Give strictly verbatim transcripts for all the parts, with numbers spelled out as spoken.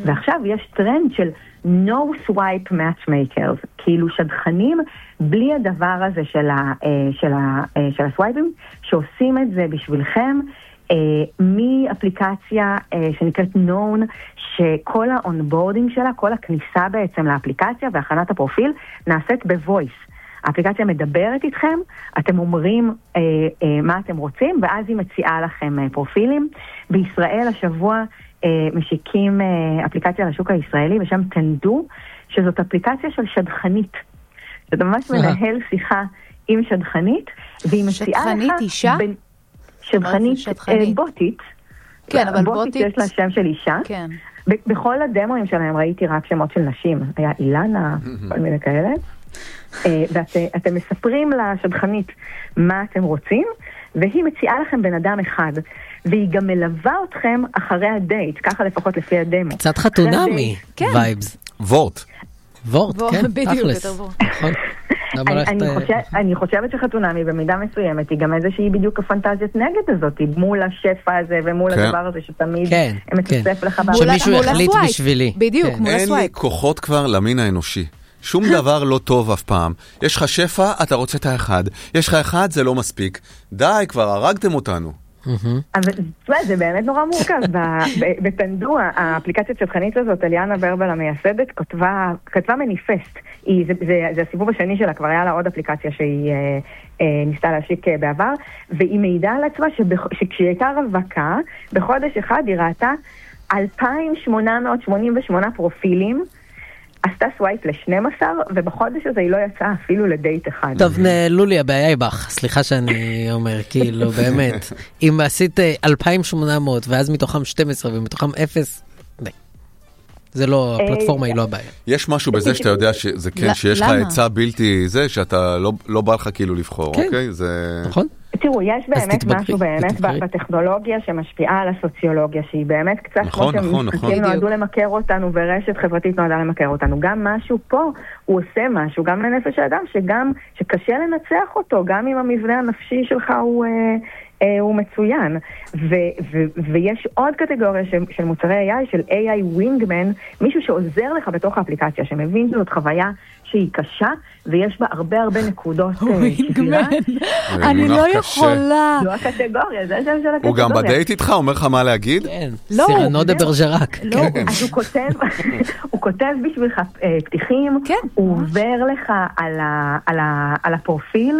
ועכשיו יש טרנד של no swipe matchmakers, כאילו שדכנים בלי הדבר הזה של, ה, של, ה, של הסווייפים, שעושים את זה בשבילכם, מאפליקציה שנקראת Known, שכל האונבורדינג שלה, כל הכניסה בעצם לאפליקציה והכנת הפרופיל, נעשית בוויס. האפליקציה מדברת איתכם, אתם אומרים אה, אה, מה אתם רוצים, ואז היא מציעה לכם אה, פרופילים. בישראל השבוע אה, משיקים אה, אפליקציה לשוק הישראלי בשם תנדו, שזאת אפליקציה של שדכנית. שאתה ממש מנהל שיחה עם שדכנית, והיא מציעה לך... שדכנית אישה? בין... שדכנית, שדכנית. אה, בוטית. כן, אבל בוטית... בוטית יש לה שם של אישה. כן. ב- בכל הדמוים שלהם ראיתי רק שמות של נשים. היה אילנה, כל מיני כאלה. ואתם מספרים לשדכנית מה אתם רוצים, והיא מציעה לכם בן אדם אחד, והיא גם מלווה אתכם אחרי הדייט, ככה לפחות לפי הדמו. קצת חתונמי, וייבס. וורט. וורט, כן, תכלס. אני חושבת שחתונמי במידה מסוימת היא גם איזושהי בדיוק הפנטזיית נגד הזאת, מול השפע הזה ומול הדבר הזה שתמיד מצטרף לך. שמישהו יחליט בשבילי. בדיוק, מול הסווייפ. אין לי כוחות כבר למין האנושי. שום דבר לא טוב אף פעם. יש לך שפע, אתה רוצה את האחד. יש לך אחד, זה לא מספיק. די, כבר הרגתם אותנו. אבל זה באמת נורא מורכב. בתנדו, האפליקציה שדכנית הזאת, אליאנה ורבל המייסדת, כתבה מניפסט. זה הסיבוב השני שלה, כבר היה לה עוד אפליקציה שהיא ניסתה להשיק בעבר, והיא מעידה על עצמה שכשהיא הייתה רווקה, בחודש אחד היא ראתה אלפיים שמונה מאות שמונים ושמונה פרופילים, עשתה סווייפ ל-שנים עשר, ובחודש הזה היא לא יצאה אפילו לדייט אחד. טוב, לולי, הבעיה היא בך. סליחה שאני אומר, כאילו, באמת. אם עשית אלפיים שמונה מאות, ואז מתוכם שתים עשרה, ומתוכם אפס, די. זה לא, הפלטפורמה היא לא הבעיה. יש משהו בזה שאתה יודע שזה כן, שיש לך עצה בלתי זה, שאתה לא בא לך כאילו לבחור, אוקיי? נכון. תראו, יש באמת משהו באמת בטכנולוגיה שמשפיעה על הסוציולוגיה, שהיא באמת קצת כמו שמשחקים נועדו למכר אותנו, ורשת חברתית נועדה למכר אותנו. גם משהו פה, הוא עושה משהו, גם לנפש האדם, שגם, שקשה לנצח אותו, גם אם המבנה הנפשי שלך הוא... הוא מצוין, ו- ו- ויש עוד קטגוריה של, של מוצרי איי איי, של איי איי Wingman, מישהו שעוזר לך בתוך האפליקציה, שמבין שזאת חוויה שהיא קשה, ויש בה הרבה הרבה נקודות שבירה. אני לא יכולה. זו הקטגוריה, זה השם של הקטגוריה. הוא גם בדייט איתך, אומר לך מה להגיד? כן, סירנו דה ברג'רק. אז הוא כותב, הוא כותב בשבילך פתיחים, הוא עובר לך על הפרופיל,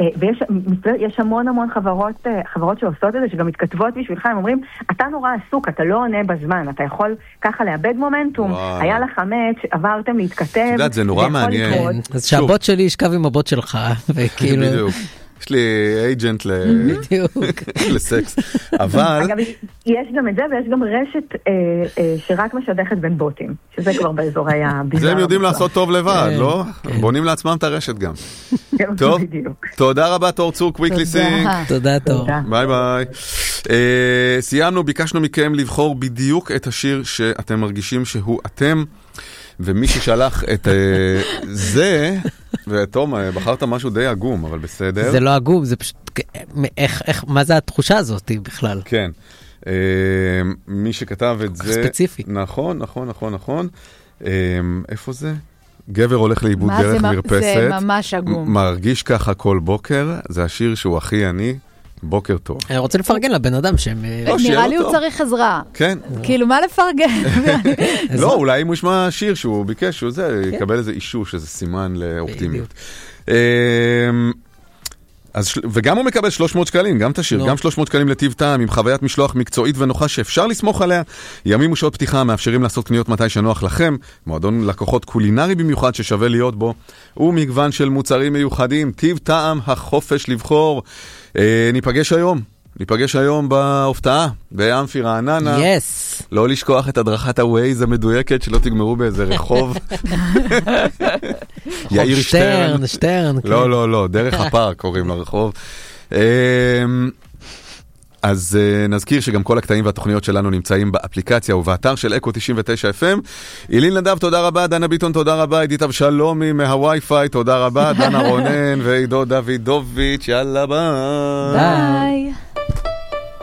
ויש המון המון חברות, חברות שעושות את זה, שגם מתכתבות בשבילך, הם אומרים, אתה נורא עסוק, אתה לא עונה בזמן, אתה יכול ככה לאבד מומנטום, היה לך מאץ', עברתם להתכתב. את יודעת, זה נורא מעניין. אז שהבוט שלי ישכב עם הבוט שלך, וכאילו... בדיוק. יש לי אייג'נט לסקס, אבל... אגב, יש גם את זה, ויש גם רשת שרק משדכת בין בוטים, שזה כבר באזורי הביזר. זה הם יודעים לעשות טוב לבד, לא? בונים לעצמם את הרשת גם. טוב, תודה רבה תור צור, קוויקלי סינק. תודה תור. ביי ביי. סיימנו, ביקשנו מכם לבחור בדיוק את השיר שאתם מרגישים שהוא אתם, ומי ששלח את זה, ותום, בחרת משהו די עגום, אבל בסדר. זה לא עגום, זה פשוט, איך, איך, מה זה התחושה הזאת בכלל? כן. מי שכתב את זה... ספציפי. נכון, נכון, נכון, נכון. איפה זה? גבר הולך לאיבוד דרך מרפסת. זה ממש עגום. מרגיש ככה כל בוקר, זה השיר שהוא הכי עני. בוקר טוב. אני רוצה לפרגן לבן אדם שהם... נראה לי הוא צריך עזרה. כן. כאילו, מה לפרגן? לא, אולי אם הוא ישמע שיר שהוא ביקש, שהוא זה, יקבל איזה אישוש, איזה סימן לאופטימיות. אז, וגם הוא מקבל שלוש מאות שקלים, גם את השיר, גם שלוש מאות שקלים לטיב טעם, עם חוויית משלוח מקצועית ונוחה שאפשר לסמוך עליה. ימים ושעות פתיחה מאפשרים לעשות קניות מתי שנוח לכם, מועדון לקוחות קולינרי במיוחד ששווה להיות בו, ומגוון של מוצרים מיוחדים, טיב טעם, החופש לבחור. אה, ניפגש היום, ניפגש היום בהופתעה, באמפי רעננה. Yes. לא לשכוח את הדרכת הווייז המדויקת, שלא תגמרו באיזה רחוב. יאיר שטרן, שטרן. לא, לא, לא, דרך הפארק קוראים לרחוב. אז נזכיר שגם כל הקטעים והתוכניות שלנו נמצאים באפליקציה ובאתר של אקו תשעים ותשע אף אם. אילין נדב, תודה רבה, דנה ביטון, תודה רבה, עידית אבשלומי מהווי-פיי, תודה רבה, דנה רונן ועידו דוידוביץ', יאללה ביי. ביי.